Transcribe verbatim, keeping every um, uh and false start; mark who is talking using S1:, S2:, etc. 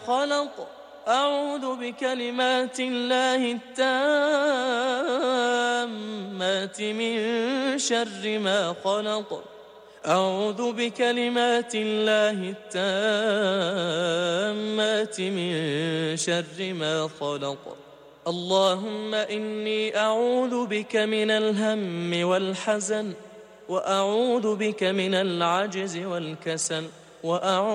S1: خلق أعوذ بكلمات الله التامات من شر ما خلق أعوذ بكلمات الله التامات من شر ما خلق اللهم إني أعوذ بك من الهم والحزن وأعوذ بك من العجز والكسل وأعوذ